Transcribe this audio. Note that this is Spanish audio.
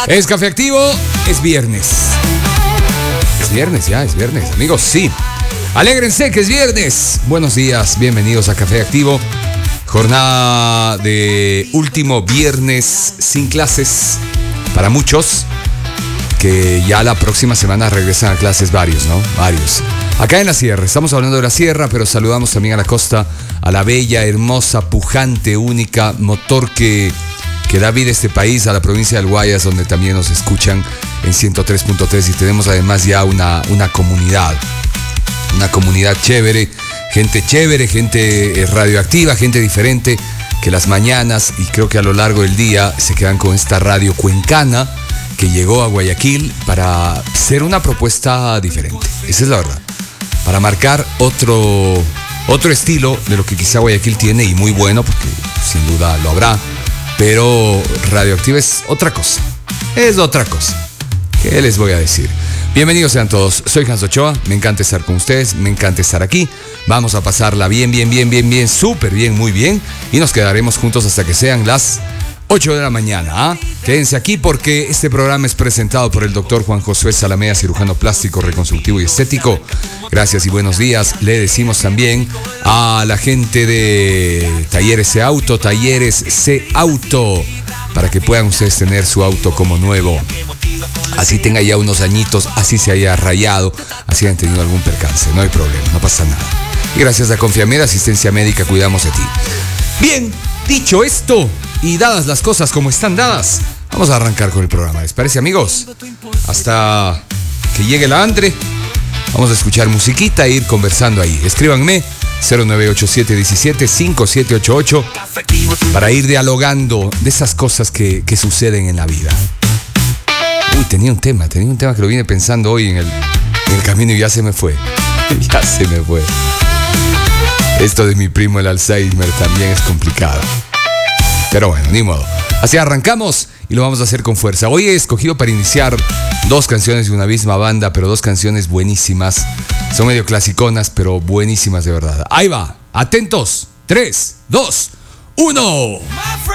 Es Café Activo, es viernes. Es viernes ya, es viernes, amigos, sí. Alégrense que es viernes. Buenos días, bienvenidos a Café Activo. Jornada de último viernes sin clases para muchos, que ya la próxima semana regresan a clases varios, ¿no? Varios. Acá en la sierra, estamos hablando de la sierra, pero saludamos también a la costa, a la bella, hermosa, pujante, única motor que da vida a este país, a la provincia del Guayas, donde también nos escuchan en 103.3 y tenemos además ya una comunidad chévere, gente radioactiva, gente diferente, que las mañanas y creo que a lo largo del día se quedan con esta radio cuencana que llegó a Guayaquil para ser una propuesta diferente. Esa es la verdad. Para marcar otro estilo de lo que quizá Guayaquil tiene, y muy bueno, porque sin duda lo habrá. Pero Radioactiva es otra cosa. Es otra cosa. ¿Qué les voy a decir? Bienvenidos sean todos. Soy Hans Ochoa. Me encanta estar con ustedes. Me encanta estar aquí. Vamos a pasarla bien, súper bien, muy bien. Y nos quedaremos juntos hasta que sean las 8 de la mañana. ¿Eh? Quédense aquí porque este programa es presentado por el doctor Juan Josué Salamea, cirujano plástico, reconstructivo y estético. Gracias y buenos días. Le decimos también a la gente de Talleres C Auto, para que puedan ustedes tener su auto como nuevo. Así tenga ya unos añitos, así se haya rayado, así hayan tenido algún percance. No hay problema, no pasa nada. Y gracias a Confiamed, asistencia médica, cuidamos de ti. Bien, dicho esto, y dadas las cosas como están dadas, vamos a arrancar con el programa. ¿Les parece, amigos? Hasta que llegue la Andre, vamos a escuchar musiquita e ir conversando ahí. Escríbanme 0987-17-5788 para ir dialogando de esas cosas que suceden en la vida. Uy, tenía un tema que lo vine pensando hoy en el camino y ya se me fue. Esto de mi primo el Alzheimer también es complicado. Pero bueno, ni modo. Así arrancamos y lo vamos a hacer con fuerza. Hoy he escogido para iniciar dos canciones de una misma banda, pero dos canciones buenísimas. Son medio clasiconas, pero buenísimas de verdad. Ahí va, atentos. 3, 2, 1.